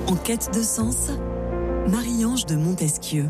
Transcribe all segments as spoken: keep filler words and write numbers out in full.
En quête de sens, Marie-Ange de Montesquieu.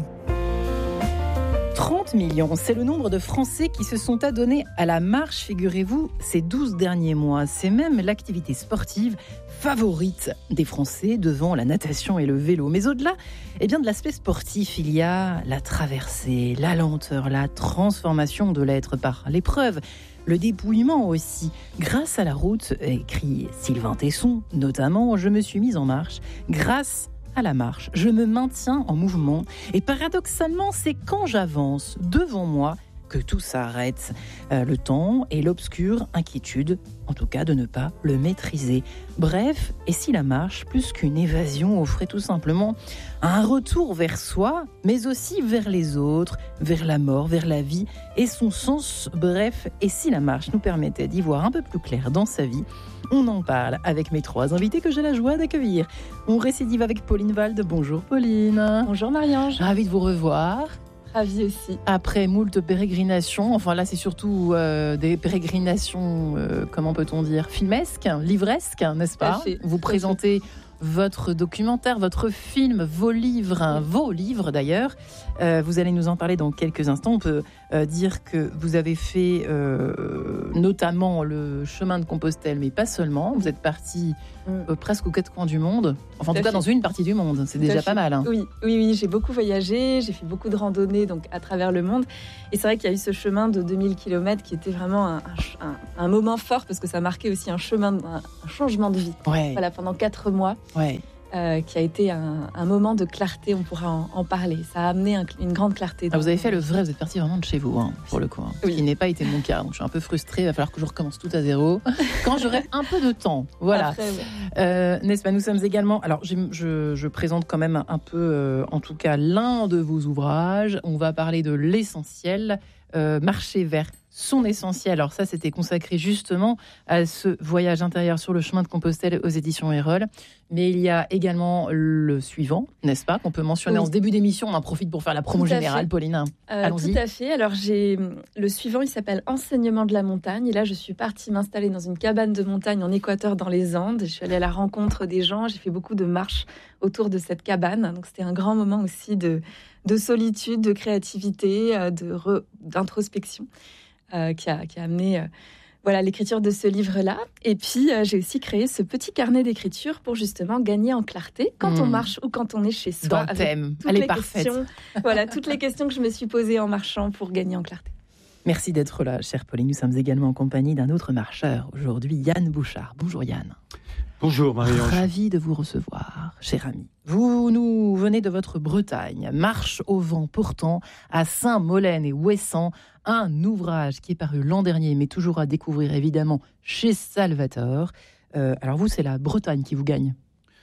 trente millions, c'est le nombre de Français qui se sont adonnés à la marche, figurez-vous, ces douze derniers mois. C'est même l'activité sportive favorite des Français devant la natation et le vélo. Mais au-delà eh bien, de l'aspect sportif, il y a la traversée, la lenteur, la transformation de l'être par l'épreuve, le dépouillement aussi. Grâce à la route, écrit Sylvain Tesson, notamment, je me suis mise en marche grâce à la marche. Je me maintiens en mouvement et paradoxalement, c'est quand j'avance devant moi que tout s'arrête. Euh, le temps et l'obscure inquiétude, en tout cas de ne pas le maîtriser. Bref, et si la marche, plus qu'une évasion, offrait tout simplement un retour vers soi, mais aussi vers les autres, vers la mort, vers la vie et son sens. Bref, et si la marche nous permettait d'y voir un peu plus clair dans sa vie? On en parle avec mes trois invités que j'ai la joie d'accueillir. On récidive avec Pauline Valde. Bonjour Pauline. Bonjour Marie-Ange. Ravie de vous revoir. Ravie aussi. Après moult pérégrinations, enfin là c'est surtout euh, des pérégrinations, euh, comment peut-on dire, filmesques, livresques, n'est-ce pas? Vous présentez votre documentaire, votre film, vos livres, hein, vos livres d'ailleurs. Euh, vous allez nous en parler dans quelques instants. On peut euh, dire que vous avez fait euh, notamment le chemin de Compostelle, mais pas seulement. Vous êtes parti euh, presque aux quatre coins du monde. Enfin, en tout, tout cas, dans une partie du monde. C'est déjà pas mal. Hein. Oui, oui, oui. J'ai beaucoup voyagé. J'ai fait beaucoup de randonnées donc, à travers le monde. Et c'est vrai qu'il y a eu ce chemin de deux mille kilomètres qui était vraiment un, un, un moment fort parce que ça marquait aussi un chemin, un, un changement de vie. Ouais. Voilà, pendant quatre mois. Ouais. Euh, qui a été un, un moment de clarté, on pourra en, en parler. Ça a amené un, une grande clarté. Ah, vous avez fait le vrai, vous êtes parti vraiment de chez vous, hein, pour le coup. Hein, oui. Ce qui n'est pas été mon cas. Donc je suis un peu frustrée, il va falloir que je recommence tout à zéro quand j'aurai un peu de temps. Voilà. Après, ouais. euh, n'est-ce pas, nous sommes également... Alors je, je, je présente quand même un peu, euh, en tout cas, l'un de vos ouvrages. On va parler de l'essentiel, euh, marcher vers son essentiel. Alors ça, c'était consacré justement à ce voyage intérieur sur le chemin de Compostelle aux éditions Erol. Mais il y a également le suivant, n'est-ce pas, qu'on peut mentionner oui. en ce début d'émission. On en profite pour faire la promo générale, Pauline. Euh, Allons-y. Tout à fait. Alors j'ai le suivant, il s'appelle Enseignement de la montagne. Et là, je suis partie m'installer dans une cabane de montagne en Équateur, dans les Andes. Je suis allée à la rencontre des gens. J'ai fait beaucoup de marches autour de cette cabane. Donc c'était un grand moment aussi de, de solitude, de créativité, de re, d'introspection. Euh, qui, a, qui a amené euh, voilà, l'écriture de ce livre-là. Et puis, euh, j'ai aussi créé ce petit carnet d'écriture pour justement gagner en clarté quand mmh. on marche ou quand on est chez soi. Dans le thème, elle est parfaite. Voilà, toutes les questions que je me suis posées en marchant pour gagner en clarté. Merci d'être là, chère Pauline. Nous sommes également en compagnie d'un autre marcheur aujourd'hui, Yann Bouchard. Bonjour Yann. Bonjour Marie-Ange. Ravi de vous recevoir, cher ami. Vous nous venez de votre Bretagne, Marche au vent pourtant, à Saint-Molène et Ouessant, un ouvrage qui est paru l'an dernier, mais toujours à découvrir évidemment chez Salvatore. Euh, alors vous, c'est la Bretagne qui vous gagne,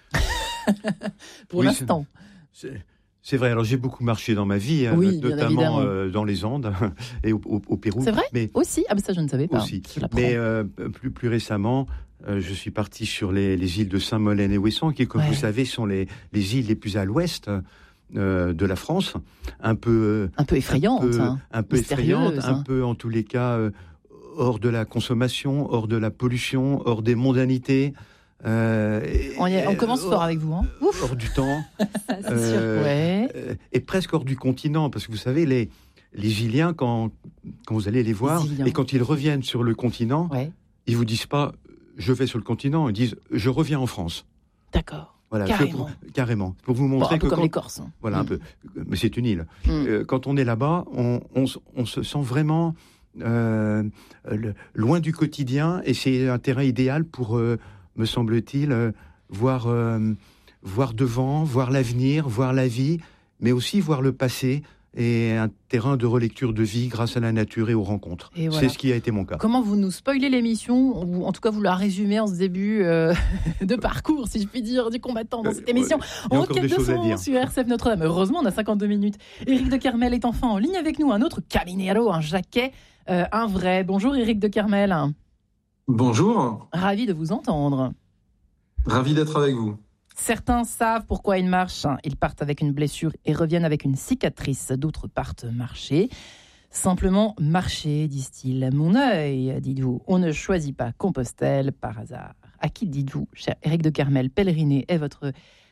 pour oui, l'instant. C'est, c'est, c'est vrai, alors j'ai beaucoup marché dans ma vie, oui, notamment euh, dans les Andes et au, au, au Pérou. C'est vrai mais, aussi ah, mais ça je ne savais pas. Aussi. Mais euh, plus, plus récemment... Euh, je suis parti sur les, les îles de Saint-Molène et Ouessant, qui, comme ouais. vous savez, sont les, les îles les plus à l'ouest euh, de la France. Un peu, un peu effrayantes. Un peu, hein, un peu effrayantes, hein. Un peu, en tous les cas, euh, hors de la consommation, hors de la pollution, hors des mondanités. Euh, on, y est, on commence fort avec vous. Hein. Ouf. Hors du temps. Ça, c'est euh, sûr. Ouais. Euh, et presque hors du continent, parce que vous savez, les, les Iliens, quand, quand vous allez les voir, les et quand ils reviennent sur le continent, ouais. ils ne vous disent pas... je vais sur le continent, ils disent je reviens en France. D'accord. Voilà, carrément. Pour, carrément. Pour vous montrer bon, un peu que comme quand, les Corses. Hein. Voilà mmh. un peu. Mais c'est une île. Mmh. Euh, quand on est là-bas, on, on, on se sent vraiment euh, le, loin du quotidien, et c'est un terrain idéal pour, euh, me semble-t-il, euh, voir, euh, voir devant, voir l'avenir, voir la vie, mais aussi voir le passé. Et un terrain de relecture de vie grâce à la nature et aux rencontres. Et voilà. C'est ce qui a été mon cas. Comment vous nous spoilez l'émission, ou en tout cas vous la résumez en ce début euh, de parcours, si je puis dire, du combattant dans cette émission. Il y a encore des choses à dire. Sur R C F Notre-Dame. Heureusement, on a cinquante-deux minutes. Éric de Kermel est enfin en ligne avec nous, un autre caminero, un jaquet, euh, un vrai. Bonjour Éric de Kermel. Bonjour. Ravi de vous entendre. Ravi d'être avec vous. Certains savent pourquoi ils marchent. Ils partent avec une blessure et reviennent avec une cicatrice. D'autres partent marcher. Simplement marcher, disent-ils. Mon œil, dites-vous. On ne choisit pas Compostelle par hasard. À qui dites-vous, cher Éric de Kermel, pèleriner est votre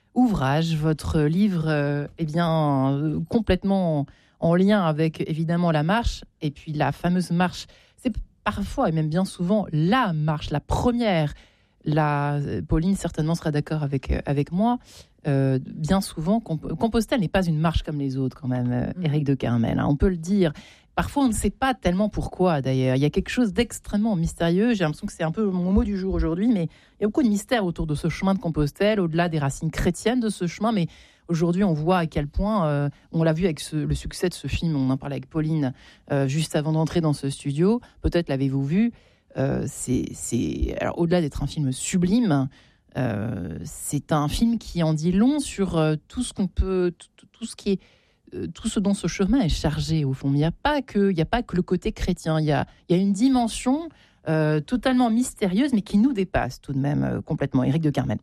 ouvrage, votre livre, euh, eh bien, euh, complètement en lien avec, évidemment, la marche, et puis la fameuse marche. C'est parfois, et même bien souvent, la marche, la première. La, Pauline, certainement, sera d'accord avec, avec moi. Euh, bien souvent, Comp- Compostelle n'est pas une marche comme les autres, quand même, euh, Éric de Kermel, hein, on peut le dire. Parfois, on ne sait pas tellement pourquoi, d'ailleurs. Il y a quelque chose d'extrêmement mystérieux. J'ai l'impression que c'est un peu mon mot du jour aujourd'hui, mais il y a beaucoup de mystères autour de ce chemin de Compostelle, au-delà des racines chrétiennes de ce chemin. Mais aujourd'hui, on voit à quel point, euh, on l'a vu avec ce, le succès de ce film, on en parlait avec Pauline euh, juste avant d'entrer dans ce studio. Peut-être l'avez-vous vu. Euh, c'est, c'est, alors, au-delà d'être un film sublime, euh, c'est un film qui en dit long sur euh, tout ce qu'on peut, tout, tout ce qui est tout ce dont ce chemin est chargé, au fond. Il n'y a pas que, il n'y a pas que le côté chrétien. Il y a, il y a une dimension euh, totalement mystérieuse, mais qui nous dépasse tout de même euh, complètement. Éric de Kermel.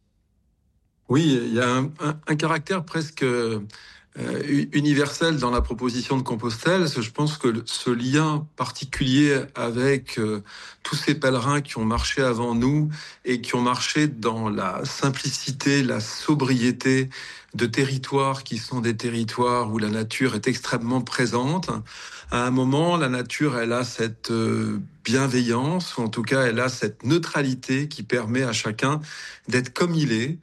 Oui, il y a un, un, un caractère presque euh, universel dans la proposition de Compostelle. Je pense que ce lien particulier avec euh, tous ces pèlerins qui ont marché avant nous et qui ont marché dans la simplicité, la sobriété de territoires qui sont des territoires où la nature est extrêmement présente. À un moment, la nature, elle a cette euh, bienveillance, ou en tout cas, elle a cette neutralité qui permet à chacun d'être comme il est,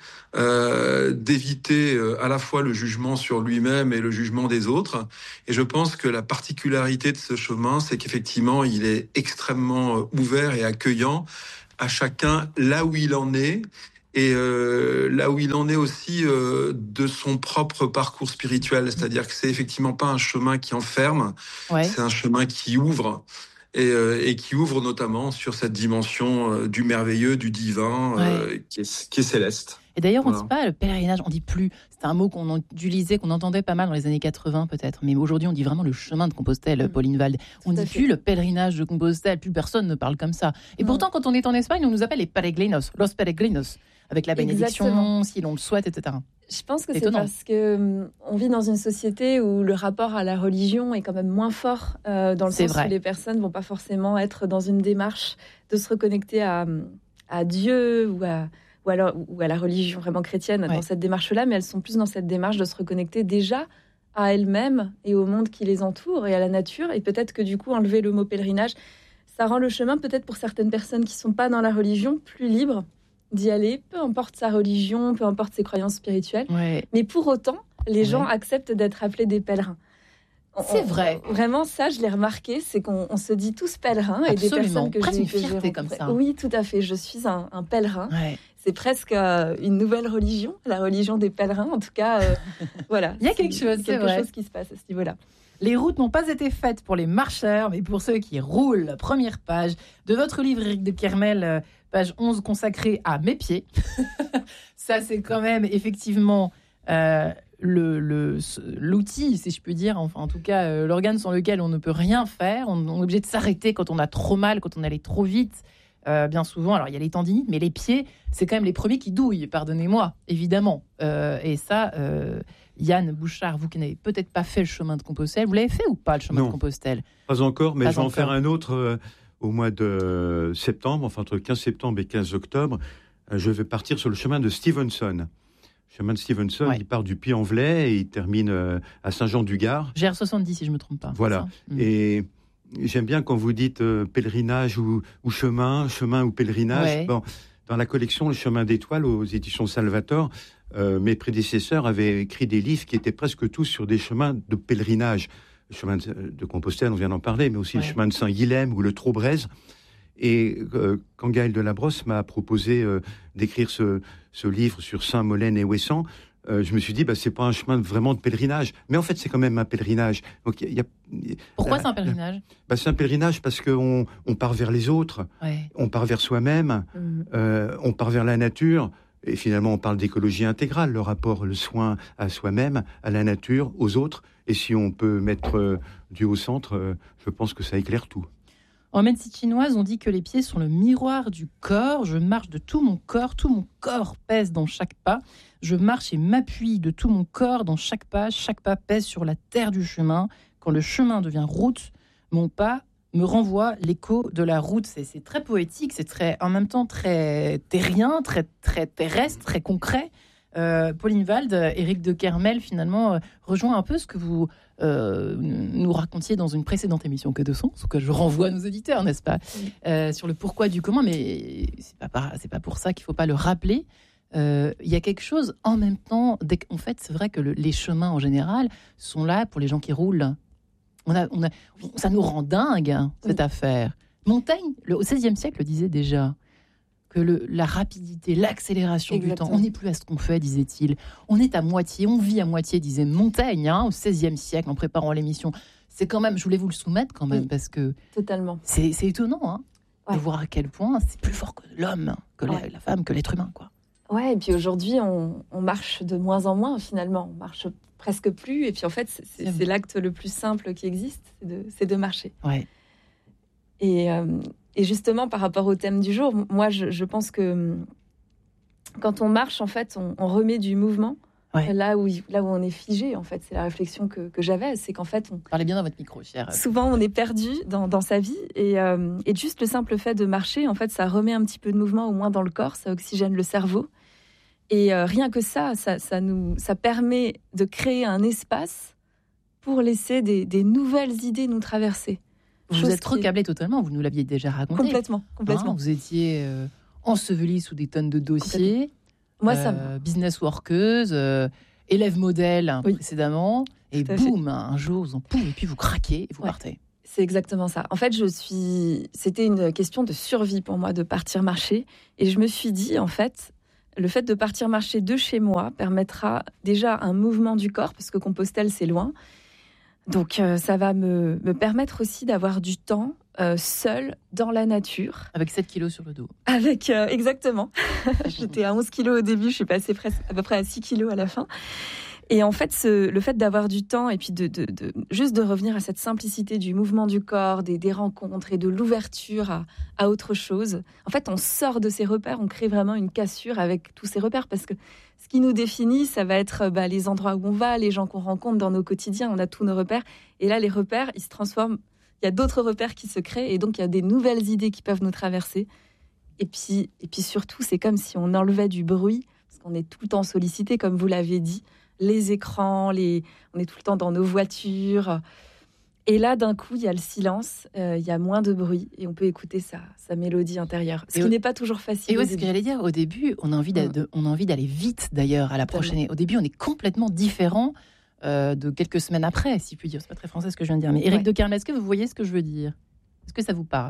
euh, d'éviter euh, à la fois le jugement sur lui-même et le jugement des autres. Et je pense que la particularité de ce chemin, c'est qu'effectivement, il est extrêmement euh, ouvert et accueillant à chacun là où il en est. Et euh, là où il en est aussi euh, de son propre parcours spirituel, c'est-à-dire que c'est effectivement pas un chemin qui enferme, ouais. C'est un chemin qui ouvre, et, euh, et qui ouvre notamment sur cette dimension euh, du merveilleux, du divin, ouais. euh, qui, est, qui est céleste. Et d'ailleurs, on ne voilà. dit pas le pèlerinage, on dit plus. C'est un mot qu'on utilisait, qu'on entendait pas mal dans les années quatre-vingts peut-être, mais aujourd'hui on dit vraiment le chemin de Compostelle, mmh. Pauline Valde. On ne dit plus le pèlerinage de Compostelle, plus personne ne parle comme ça. Et non. Pourtant, quand on est en Espagne, on nous appelle les peregrinos, los peregrinos, avec la bénédiction, Exactement. Si l'on le souhaite, et cetera. Je pense que Étonnant. C'est parce que on vit dans une société où le rapport à la religion est quand même moins fort, euh, dans le c'est sens vrai. Où les personnes ne vont pas forcément être dans une démarche de se reconnecter à, à Dieu ou à... Ou, alors, ou à la religion vraiment chrétienne, ouais. Dans cette démarche-là, mais elles sont plus dans cette démarche de se reconnecter déjà à elles-mêmes et au monde qui les entoure et à la nature. Et peut-être que du coup, enlever le mot pèlerinage, ça rend le chemin, peut-être pour certaines personnes qui ne sont pas dans la religion, plus libre d'y aller, peu importe sa religion, peu importe ses croyances spirituelles. Ouais. Mais pour autant, les gens ouais. acceptent d'être appelés des pèlerins. C'est vrai. On, vraiment, ça, je l'ai remarqué, c'est qu'on on se dit tous pèlerins. Absolument. Et des personnes que presque j'ai, une que fierté j'ai comme ça. Oui, tout à fait. Je suis un, un pèlerin. Ouais. C'est presque euh, une nouvelle religion, la religion des pèlerins. En tout cas, euh, voilà. Il y a quelque chose, c'est quelque vrai. chose qui se passe à ce niveau-là. Les routes n'ont pas été faites pour les marcheurs, mais pour ceux qui roulent. Première page de votre livre, Éric de Kermel, page onze, consacrée à mes pieds. Ça, c'est quand même effectivement euh, le, le, l'outil, si je puis dire, enfin en tout cas euh, l'organe sans lequel on ne peut rien faire. On, on est obligé de s'arrêter quand on a trop mal, quand on allait trop vite. Euh, bien souvent, alors il y a les tendinites, mais les pieds, c'est quand même les premiers qui douillent, pardonnez-moi, évidemment. Euh, et ça, euh, Yann Bouchard, vous qui n'avez peut-être pas fait le chemin de Compostelle, vous l'avez fait ou pas le chemin non, de Compostelle? Pas encore, mais pas je vais encore. en faire un autre euh, au mois de septembre, enfin entre quinze septembre et quinze octobre. Euh, je vais partir sur le chemin de Stevenson. Le chemin de Stevenson, ouais. Il part du Puy-en-Velay et il termine euh, à Saint-Jean-du-Gard. G R soixante-dix, si je ne me trompe pas. Voilà. Mmh. Et j'aime bien quand vous dites euh, pèlerinage ou, ou chemin, chemin ou pèlerinage. Ouais. Bon, dans la collection Le Chemin d'étoiles aux éditions Salvator, euh, mes prédécesseurs avaient écrit des livres qui étaient presque tous sur des chemins de pèlerinage. Le chemin de, de Compostelle, on vient d'en parler, mais aussi ouais. Le chemin de Saint-Guilhem ou le Traubrez. Et euh, quand Gaël Delabrosse m'a proposé euh, d'écrire ce, ce livre sur Saint-Molène et Ouessant, Euh, je me suis dit, bah, c'est pas un chemin vraiment de pèlerinage. Mais en fait, c'est quand même un pèlerinage. Donc, y a, y a, Pourquoi euh, c'est un pèlerinage? bah, C'est un pèlerinage parce qu'on on part vers les autres, ouais. On part vers soi-même, mmh. euh, on part vers la nature. Et finalement, on parle d'écologie intégrale, le rapport, le soin à soi-même, à la nature, aux autres. Et si on peut mettre euh, Dieu au centre, euh, je pense que ça éclaire tout. En médecine chinoise, on dit que les pieds sont le miroir du corps. Je marche de tout mon corps, tout mon corps pèse dans chaque pas. Je marche et m'appuie de tout mon corps dans chaque pas. Chaque pas pèse sur la terre du chemin. Quand le chemin devient route, mon pas me renvoie l'écho de la route. C'est, c'est très poétique, c'est très, en même temps très terrien, très, très terrestre, très concret. Euh, Pauline Wald, Éric de Kermel, finalement, euh, rejoint un peu ce que vous euh, nous racontiez dans une précédente émission Que de sens, que je renvoie à nos auditeurs, n'est-ce pas, oui. euh, sur le pourquoi du comment, mais c'est pas, par, c'est pas pour ça qu'il ne faut pas le rappeler. Il euh, y a quelque chose en même temps, dès qu'en fait, c'est vrai que le, les chemins en général sont là pour les gens qui roulent. On a, on a, ça nous rend dingue, hein, cette oui. affaire. Montaigne, le, au seizième siècle, le disait déjà. Que le, la rapidité, l'accélération Exactement. du temps, on n'est plus à ce qu'on fait, disait-il. On est à moitié, on vit à moitié, disait Montaigne, hein, au seizième siècle, en préparant l'émission. C'est quand même, je voulais vous le soumettre quand même, oui, parce que totalement. C'est, c'est étonnant hein, ouais. de voir à quel point c'est plus fort que l'homme, que ouais. la, la femme, que l'être humain, quoi. Ouais, et puis aujourd'hui, on, on marche de moins en moins, finalement. On marche presque plus, et puis en fait, c'est, c'est, c'est l'acte le plus simple qui existe, c'est de, c'est de marcher. Ouais. Et... Euh, Et justement, par rapport au thème du jour, moi, je, je pense que quand on marche, en fait, on, on remet du mouvement. Ouais. Là où, là où on est figé, en fait, c'est la réflexion que, que j'avais, c'est qu'en fait, on... Parlez bien dans votre micro, chère. Souvent, on est perdu dans, dans sa vie, et, euh, et juste le simple fait de marcher, en fait, ça remet un petit peu de mouvement, au moins dans le corps, ça oxygène le cerveau, et euh, rien que ça, ça, ça nous, ça permet de créer un espace pour laisser des, des nouvelles idées nous traverser. Vous vous êtes recablé totalement, vous nous l'aviez déjà raconté. Complètement, complètement. Hein, vous étiez euh, enseveli sous des tonnes de dossiers. Moi, euh, ça me... business workeuse, euh, élève modèle hein, oui. précédemment, et boum, un jour, vous en poum, et puis vous craquez et vous ouais. partez. C'est exactement ça. En fait, je suis. C'était une question de survie pour moi de partir marcher, et je me suis dit, en fait, le fait de partir marcher de chez moi permettra déjà un mouvement du corps, parce que Compostelle, c'est loin. Donc, euh, ça va me, me permettre aussi d'avoir du temps euh, seul dans la nature. Avec sept kilos sur le dos. Avec, euh, exactement. J'étais à onze kilos au début, je suis passée presque, à peu près à six kilos à la fin. Et en fait, ce, le fait d'avoir du temps et puis de, de, de, juste de revenir à cette simplicité du mouvement du corps, des, des rencontres et de l'ouverture à, à autre chose. En fait, on sort de ces repères, on crée vraiment une cassure avec tous ces repères parce que ce qui nous définit, ça va être bah, les endroits où on va, les gens qu'on rencontre dans nos quotidiens. On a tous nos repères. Et là, les repères, ils se transforment. Il y a d'autres repères qui se créent. Et donc, il y a des nouvelles idées qui peuvent nous traverser. Et puis, et puis surtout, c'est comme si on enlevait du bruit. Parce qu'on est tout le temps sollicité, comme vous l'avez dit. Les écrans, les... on est tout le temps dans nos voitures. Et là, d'un coup, il y a le silence, euh, il y a moins de bruit et on peut écouter sa, sa mélodie intérieure. Ce et qui au... n'est pas toujours facile. Et oui, ce que j'allais dire, au début, on a envie, mmh. de, on a envie d'aller vite d'ailleurs à la Totalement. prochaine. Au début, on est complètement différent euh, de quelques semaines après, si je puis dire. C'est pas très français ce que je viens de dire. Mais Éric ouais. de Kermel, est-ce que vous voyez ce que je veux dire ? Est-ce que ça vous parle ?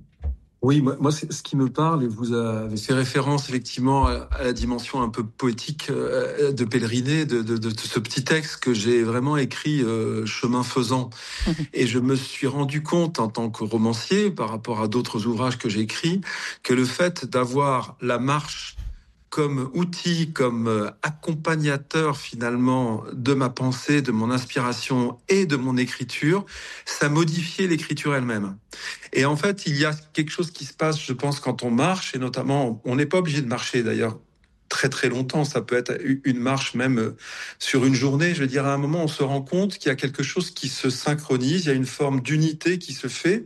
Oui, moi, moi c'est ce qui me parle, et vous avez fait référence effectivement à, à la dimension un peu poétique euh, de Pèleriné, de, de, de, de ce petit texte que j'ai vraiment écrit euh, chemin faisant. Et je me suis rendu compte en tant que romancier, par rapport à d'autres ouvrages que j'ai écrits, que le fait d'avoir la marche comme outil, comme accompagnateur finalement de ma pensée, de mon inspiration et de mon écriture, ça modifiait l'écriture elle-même. Et en fait, il y a quelque chose qui se passe, je pense, quand on marche, et notamment, on n'est pas obligé de marcher d'ailleurs très très longtemps, ça peut être une marche même sur une journée. Je veux dire, à un moment, on se rend compte qu'il y a quelque chose qui se synchronise, il y a une forme d'unité qui se fait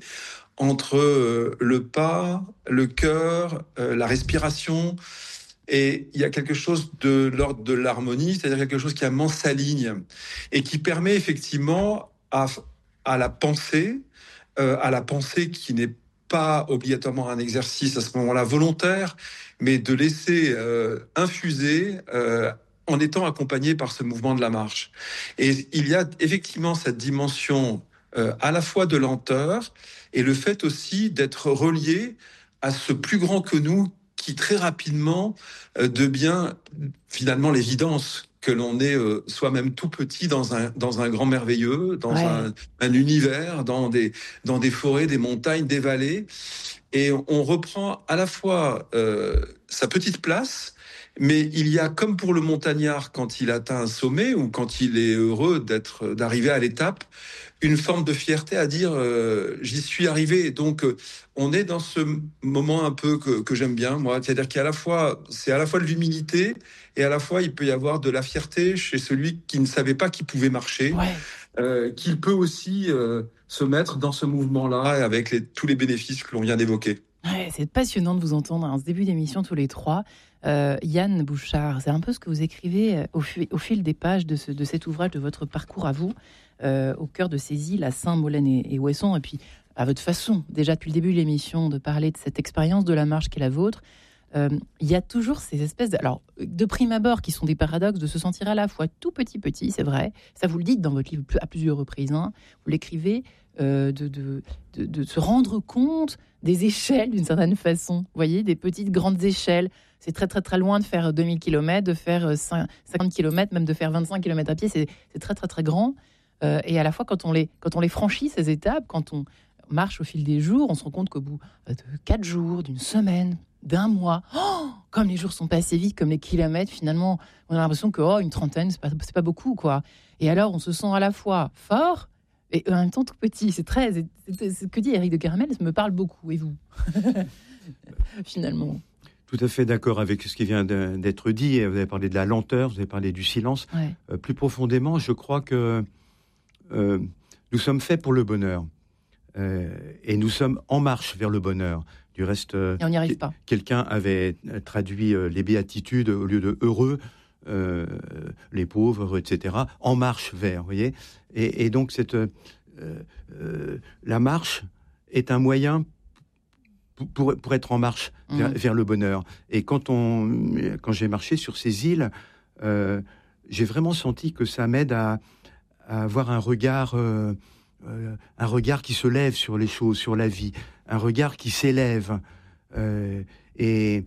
entre le pas, le cœur, la respiration. Et il y a quelque chose de l'ordre de l'harmonie, c'est-à-dire quelque chose qui amène sa ligne et qui permet effectivement à, à la pensée, euh, à la pensée qui n'est pas obligatoirement un exercice à ce moment-là volontaire, mais de laisser euh, infuser euh, en étant accompagné par ce mouvement de la marche. Et il y a effectivement cette dimension euh, à la fois de lenteur et le fait aussi d'être relié à ce plus grand que nous qui très rapidement euh, devient finalement l'évidence que l'on est euh, soi-même tout petit dans un, dans un grand merveilleux, dans ouais. un, un univers, dans des, dans des forêts, des montagnes, des vallées. Et on reprend à la fois euh, sa petite place, mais il y a, comme pour le montagnard quand il atteint un sommet ou quand il est heureux d'être, d'arriver à l'étape, une forme de fierté à dire euh, j'y suis arrivé. Donc euh, on est dans ce moment un peu que, que j'aime bien, moi, c'est-à-dire qu'il y a à la fois, c'est à la fois de l'humilité et à la fois il peut y avoir de la fierté chez celui qui ne savait pas qu'il pouvait marcher, ouais. euh, qu'il peut aussi euh, se mettre dans ce mouvement-là avec les, tous les bénéfices que l'on vient d'évoquer. Ouais, c'est passionnant de vous entendre en ce début d'émission tous les trois. Euh, Yann Bouchard, c'est un peu ce que vous écrivez au, fu- au fil des pages de, ce, de cet ouvrage, de votre parcours à vous, euh, au cœur de ces îles, à Saint-Molène et, et Ouessant, et puis à votre façon, déjà depuis le début de l'émission, de parler de cette expérience de la marche qui est la vôtre. Euh, il y a toujours ces espèces de, alors, de prime abord qui sont des paradoxes, de se sentir à la fois tout petit petit, c'est vrai, ça vous le dites dans votre livre à plusieurs reprises, hein, vous l'écrivez, euh, de, de, de, de se rendre compte des échelles d'une certaine façon, vous voyez, des petites grandes échelles. C'est très très très loin de faire deux mille kilomètres, de faire cinquante kilomètres, même de faire vingt-cinq kilomètres à pied, c'est, c'est très très très grand. Euh, et à la fois, quand on, les, quand on les franchit, ces étapes, quand on marche au fil des jours, on se rend compte qu'au bout de quatre jours, d'une semaine, d'un mois, oh, comme les jours sont passés vite, comme les kilomètres, finalement, on a l'impression que oh, une trentaine, c'est pas, c'est pas beaucoup, quoi. Et alors, on se sent à la fois fort et en même temps tout petit. C'est très... C'est, c'est, ce que dit Éric de Kermel, ça me parle beaucoup. Et vous finalement. Tout à fait d'accord avec ce qui vient de, d'être dit. Vous avez parlé de la lenteur, vous avez parlé du silence. Ouais. Euh, plus profondément, je crois que euh, nous sommes faits pour le bonheur. Euh, et nous sommes en marche vers le bonheur. Du reste, euh, et on n'y arrive pas. Quelqu'un avait traduit euh, les béatitudes au lieu de heureux, euh, les pauvres, et cetera, en marche vers, vous voyez. Et, et donc, cette, euh, euh, la marche est un moyen pour, pour être en marche vers, mmh. vers le bonheur. Et quand, on, quand j'ai marché sur ces îles, euh, j'ai vraiment senti que ça m'aide à, à avoir un regard... Euh, Euh, un regard qui se lève sur les choses, sur la vie, un regard qui s'élève, euh, et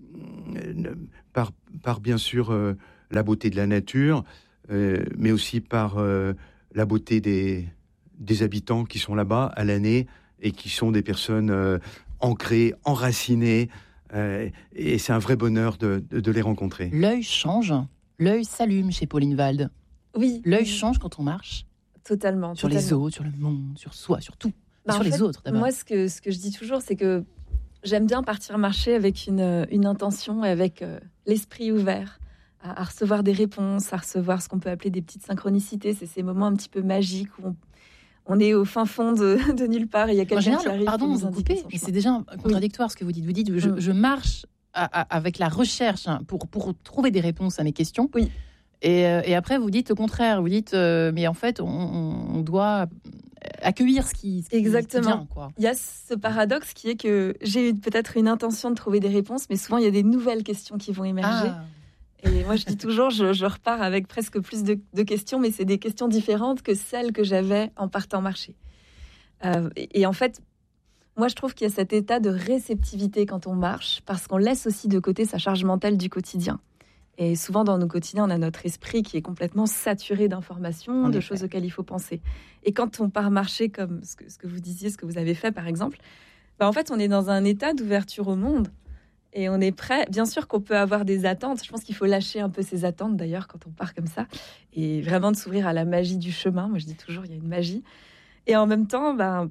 euh, par, par bien sûr euh, la beauté de la nature, euh, mais aussi par euh, la beauté des, des habitants qui sont là-bas à l'année et qui sont des personnes euh, ancrées, enracinées, euh, et c'est un vrai bonheur de, de, de les rencontrer. L'œil change, l'œil s'allume chez Pauline Wald. Oui. L'œil change quand on marche. Totalement. Sur totalement. les autres, sur le monde, sur soi, sur tout. Bah, sur les fait, autres, d'abord. Moi, ce que, ce que je dis toujours, c'est que j'aime bien partir marcher avec une, une intention et avec euh, l'esprit ouvert à, à recevoir des réponses, à recevoir ce qu'on peut appeler des petites synchronicités. C'est ces moments un petit peu magiques où on, on est au fin fond de, de nulle part et il y a quelqu'un général, qui arrive. Pardon, pour vous nous indiquer coupez, mais c'est déjà contradictoire oui. ce que vous dites. Vous dites, je, mm. je marche à, à, avec la recherche hein, pour, pour trouver des réponses à mes questions. Oui. Et, euh, et après, vous dites au contraire, vous dites, euh, mais en fait, on, on doit accueillir ce qui, ce qui Exactement. Vient, quoi. Il y a ce paradoxe qui est que j'ai eu peut-être une intention de trouver des réponses, mais souvent il y a des nouvelles questions qui vont émerger. Ah. Et moi, je dis toujours, je, je repars avec presque plus de, de questions, mais c'est des questions différentes que celles que j'avais en partant marcher. Euh, et, et en fait, moi, je trouve qu'il y a cet état de réceptivité quand on marche, parce qu'on laisse aussi de côté sa charge mentale du quotidien. Et souvent, dans nos quotidiens, on a notre esprit qui est complètement saturé d'informations, en de effet. Choses auxquelles il faut penser. Et quand on part marcher, comme ce que, ce que vous disiez, ce que vous avez fait, par exemple, bah, en fait, on est dans un état d'ouverture au monde. Et on est prêt. Bien sûr qu'on peut avoir des attentes. Je pense qu'il faut lâcher un peu ses attentes, d'ailleurs, quand on part comme ça. Et vraiment de s'ouvrir à la magie du chemin. Moi, je dis toujours, il y a une magie. Et en même temps, bah,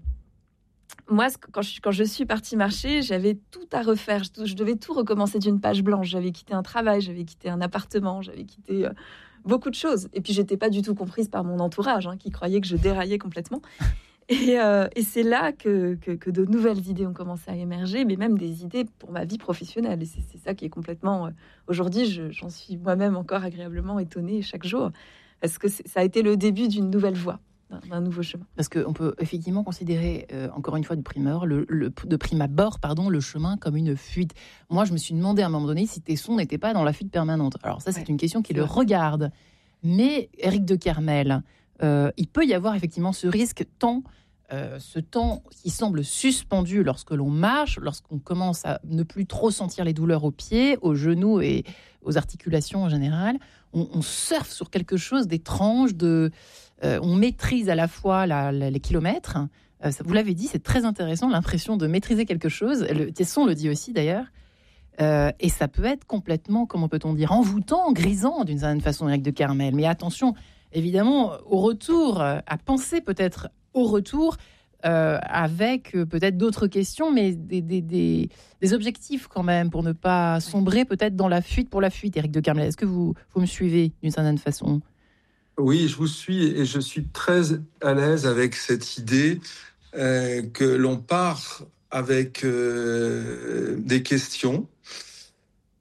moi, quand je, quand je suis partie marcher, j'avais tout à refaire. Je, je devais tout recommencer d'une page blanche. J'avais quitté un travail, j'avais quitté un appartement, j'avais quitté euh, beaucoup de choses. Et puis, j'étais pas du tout comprise par mon entourage, hein, qui croyait que je déraillais complètement. Et, euh, et c'est là que, que, que de nouvelles idées ont commencé à émerger, mais même des idées pour ma vie professionnelle. Et c'est, c'est ça qui est complètement... Euh, aujourd'hui, je, j'en suis moi-même encore agréablement étonnée chaque jour, parce que ça a été le début d'une nouvelle voie. D'un nouveau chemin. Parce qu'on peut effectivement considérer, euh, encore une fois de prime abord, le, le, de prime abord pardon, le chemin comme une fuite. Moi, je me suis demandé à un moment donné si Tesson n'était pas dans la fuite permanente. Alors ça, c'est ouais, une question qui le vrai. regarde. Mais Éric de Kermel, euh, il peut y avoir effectivement ce risque, tant, euh, ce temps qui semble suspendu lorsque l'on marche, lorsqu'on commence à ne plus trop sentir les douleurs aux pieds, aux genoux et aux articulations en général. On, on surfe sur quelque chose d'étrange, de... Euh, on maîtrise à la fois la, la, les kilomètres. Euh, ça, vous l'avez dit, c'est très intéressant, l'impression de maîtriser quelque chose. Le, Tesson le dit aussi d'ailleurs. Euh, et ça peut être complètement, comment peut-on dire, envoûtant, grisant d'une certaine façon, Éric de Kermel. Mais attention, évidemment, au retour, à penser peut-être au retour, euh, avec euh, peut-être d'autres questions, mais des, des, des, des objectifs quand même, pour ne pas sombrer peut-être dans la fuite pour la fuite, Éric de Kermel. Est-ce que vous, vous me suivez d'une certaine façon ? Oui, je vous suis et je suis très à l'aise avec cette idée euh, que l'on part avec euh, des questions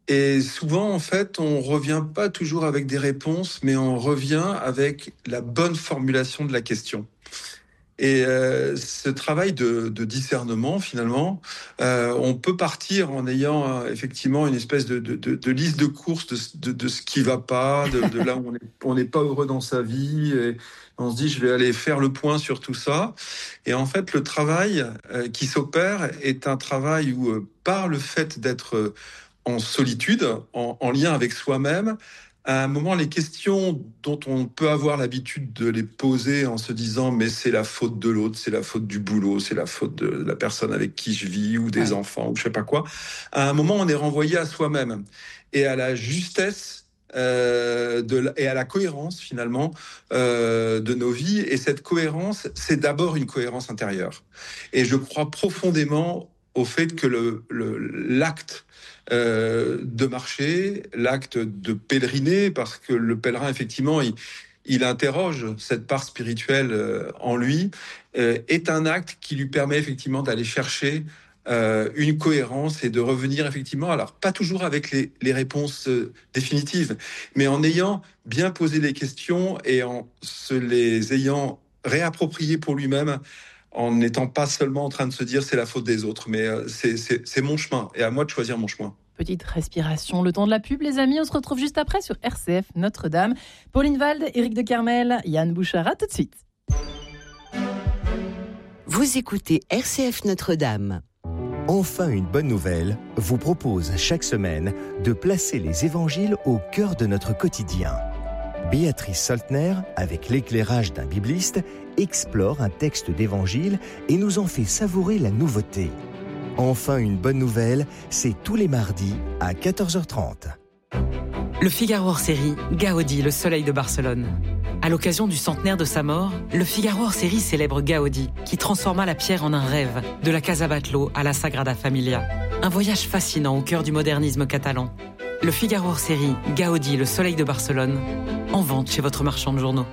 Et souvent, en fait, on revient pas toujours avec des réponses, mais on revient avec la bonne formulation de la question. Et euh, ce travail de, de discernement, finalement, euh, on peut partir en ayant euh, effectivement une espèce de, de, de, de liste de courses de, de, de ce qui va pas, de, de là où on n'est pas heureux dans sa vie. Et on se dit, je vais aller faire le point sur tout ça. Et en fait, le travail euh, qui s'opère est un travail où, euh, par le fait d'être en solitude, en, en lien avec soi-même, à un moment, les questions dont on peut avoir l'habitude de les poser en se disant mais c'est la faute de l'autre, c'est la faute du boulot, c'est la faute de la personne avec qui je vis ou des ouais. enfants ou je sais pas quoi, à un moment, on est renvoyé à soi-même et à la justesse euh, de, et à la cohérence finalement euh, de nos vies. Et cette cohérence, c'est d'abord une cohérence intérieure. Et je crois profondément au fait que le, le, l'acte Euh, de marcher, l'acte de pèleriner, parce que le pèlerin, effectivement, il, il interroge cette part spirituelle euh, en lui, euh, est un acte qui lui permet effectivement d'aller chercher euh, une cohérence et de revenir effectivement, alors pas toujours avec les, les réponses euh, définitives, mais en ayant bien posé les questions et en se les ayant réappropriées pour lui-même, en n'étant pas seulement en train de se dire c'est la faute des autres, mais c'est, c'est, c'est mon chemin et à moi de choisir mon chemin. Petite respiration, le temps de la pub les amis, on se retrouve juste après sur R C F Notre-Dame. Pauline Wald, Éric de Kermel, Yann Bouchard, à tout de suite. Vous écoutez R C F Notre-Dame. Enfin une bonne nouvelle vous propose chaque semaine de placer les évangiles au cœur de notre quotidien. Béatrice Soltner, avec l'éclairage d'un bibliste, explore un texte d'évangile et nous en fait savourer la nouveauté. Enfin une bonne nouvelle, c'est tous les mardis à quatorze heures trente. Le Figaro hors-série, Gaudi, le soleil de Barcelone. À l'occasion du centenaire de sa mort, le Figaro hors-série célèbre Gaudi, qui transforma la pierre en un rêve, de la Casa Batlló à la Sagrada Familia. Un voyage fascinant au cœur du modernisme catalan. Le Figaro hors-série, Gaudi, le soleil de Barcelone, en vente chez votre marchand de journaux.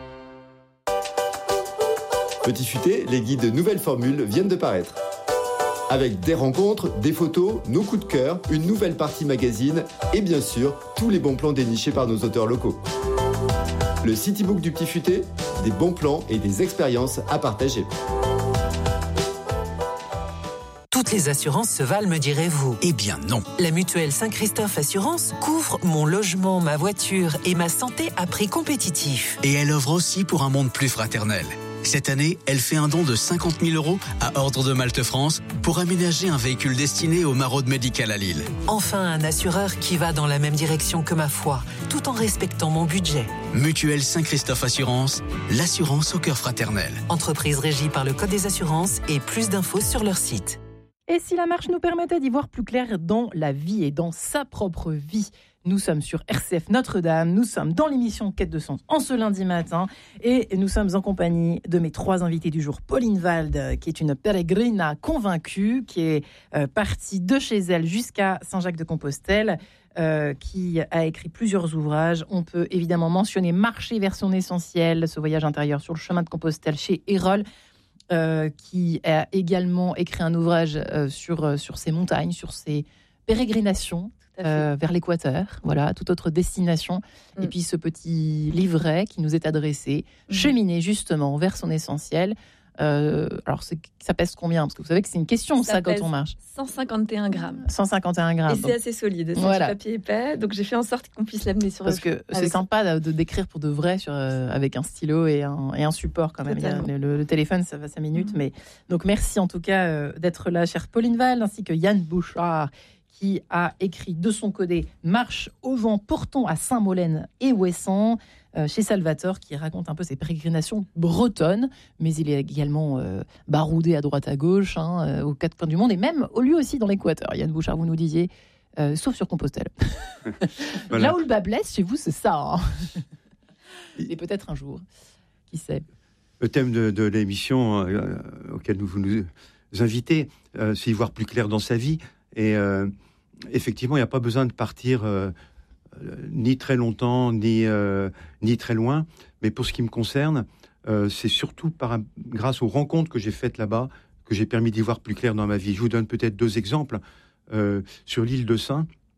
Petit futé, les guides Nouvelles Formules viennent de paraître. Avec des rencontres, des photos, nos coups de cœur, une nouvelle partie magazine et bien sûr, tous les bons plans dénichés par nos auteurs locaux. Le Citybook du Petit Futé, des bons plans et des expériences à partager. Toutes les assurances se valent, me direz-vous? Eh bien non. La mutuelle Saint-Christophe Assurance couvre mon logement, ma voiture et ma santé à prix compétitif. Et elle œuvre aussi pour un monde plus fraternel. Cette année, elle fait un don de cinquante mille euros à Ordre de Malte France pour aménager un véhicule destiné aux maraudes médicales à Lille. Enfin, un assureur qui va dans la même direction que ma foi, tout en respectant mon budget. Mutuelle Saint-Christophe Assurance, l'assurance au cœur fraternel. Entreprise régie par le Code des assurances et plus d'infos sur leur site. Et si la marche nous permettait d'y voir plus clair dans la vie et dans sa propre vie? Nous sommes sur R C F Notre-Dame, nous sommes dans l'émission Quête de Sens en ce lundi matin et nous sommes en compagnie de mes trois invités du jour. Pauline Wald, qui est une peregrina convaincue, qui est euh, partie de chez elle jusqu'à Saint-Jacques-de-Compostelle, euh, qui a écrit plusieurs ouvrages. On peut évidemment mentionner Marcher vers son essentiel, ce voyage intérieur sur le chemin de Compostelle chez Erol. Euh, qui a également écrit un ouvrage euh, sur, euh, sur ces montagnes, sur ces pérégrinations euh, vers l'équateur, voilà, toute autre destination. Mm. Et puis ce petit livret qui nous est adressé, mm. cheminer justement vers son essentiel. Euh, alors c'est, ça pèse combien? Parce que vous savez que c'est une question ça, ça quand on marche. cent cinquante et un grammes. cent cinquante et un grammes. Et c'est assez solide, c'est voilà. Du papier épais. Donc j'ai fait en sorte qu'on puisse l'amener sur. Parce que c'est sympa de d'écrire pour de vrai sur euh, avec un stylo et un et un support quand même. Il y a le, le téléphone ça va cinq minutes, mmh. mais donc merci en tout cas euh, d'être là, chère Pauline Wald, ainsi que Yann Bouchard, qui a écrit de son côté Marche au vent, portons à Saint-Molène et Ouessant, euh, chez Salvatore, qui raconte un peu ses pérégrinations bretonnes, mais il est également euh, baroudé à droite à gauche, hein, euh, aux quatre coins du monde, et même lui aussi dans l'équateur. Yann Bouchard, vous nous disiez, euh, sauf sur Compostelle. Voilà. Là où le bas blesse, chez vous, c'est ça. Hein. Et peut-être un jour, qui sait. Le thème de, de l'émission euh, auquel nous vous nous invitez, euh, c'est y voir plus clair dans sa vie. Et euh, effectivement, il n'y a pas besoin de partir euh, ni très longtemps, ni, euh, ni très loin. Mais pour ce qui me concerne, euh, c'est surtout par, grâce aux rencontres que j'ai faites là-bas que j'ai permis d'y voir plus clair dans ma vie. Je vous donne peut-être deux exemples. Euh, sur l'île de Sein,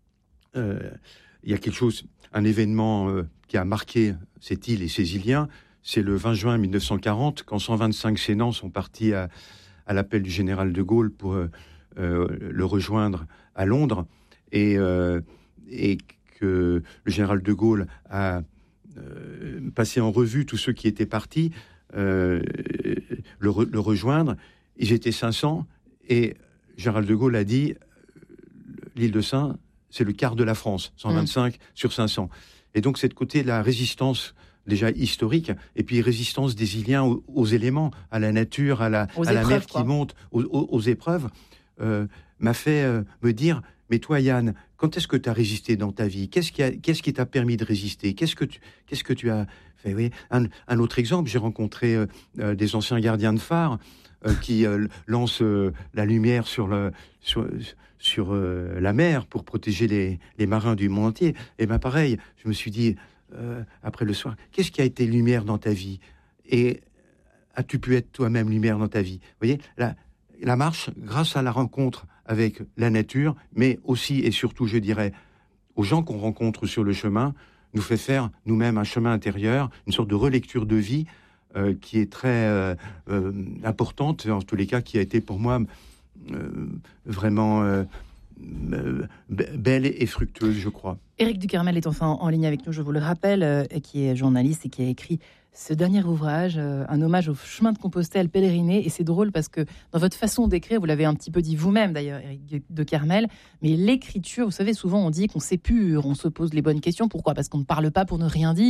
euh, il y a quelque chose, un événement euh, qui a marqué cette île et ces Iliens. C'est le vingt juin mille neuf cent quarante, quand cent vingt-cinq Sénans sont partis à, à l'appel du général de Gaulle pour euh, euh, le rejoindre à Londres, et, euh, et que le général de Gaulle a euh, passé en revue tous ceux qui étaient partis, euh, le, re, le rejoindre. Ils étaient cinq cents, et général de Gaulle a dit l'île de Sein, c'est le quart de la France, cent vingt-cinq mmh. sur cinq cents. Et donc, c'est de côté de la résistance déjà historique, et puis résistance des Iliens aux, aux éléments, à la nature, à la, à la mer qui monte, aux, aux, aux épreuves, euh, m'a fait euh, me dire, mais toi Yann, quand est-ce que tu as résisté dans ta vie ? Qu'est-ce qui, a, qu'est-ce qui t'a permis de résister ? Qu'est-ce que tu, qu'est-ce que tu as fait ? Oui. un, un autre exemple, j'ai rencontré euh, euh, des anciens gardiens de phare euh, qui euh, lancent euh, la lumière sur, le, sur, sur euh, la mer pour protéger les, les marins du monde entier. Et bien pareil, je me suis dit, Euh, après le soir, qu'est-ce qui a été lumière dans ta vie ? Et as-tu pu être toi-même lumière dans ta vie ? Vous voyez, la, la marche, grâce à la rencontre avec la nature, mais aussi et surtout, je dirais, aux gens qu'on rencontre sur le chemin, nous fait faire nous-mêmes un chemin intérieur, une sorte de relecture de vie euh, qui est très euh, euh, importante, en tous les cas, qui a été pour moi euh, vraiment... Euh, belle et fructueuse, je crois. Éric Ducarmel est enfin en ligne avec nous, je vous le rappelle, euh, qui est journaliste et qui a écrit ce dernier ouvrage, euh, un hommage au chemin de Compostelle pèleriné. Et c'est drôle parce que dans votre façon d'écrire, vous l'avez un petit peu dit vous-même d'ailleurs, Éric Ducarmel, mais l'écriture, vous savez, souvent on dit qu'on s'épure, on se pose les bonnes questions. Pourquoi ? Parce qu'on ne parle pas pour ne rien dire.